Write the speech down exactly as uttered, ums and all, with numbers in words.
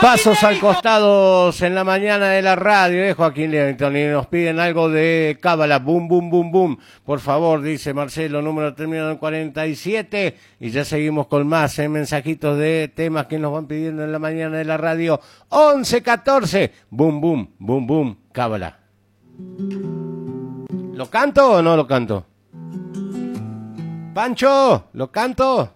Pasos al costado en la mañana de la radio, eh, Joaquín Levington, y nos piden algo de cábala, boom, boom, boom, boom. Por favor, dice Marcelo, número terminado en cuarenta y siete, y ya seguimos con más eh, mensajitos de temas que nos van pidiendo en la mañana de la radio. once catorce, boom, boom, boom, boom, cábala. ¿Lo canto o no lo canto? Pancho, ¿lo canto?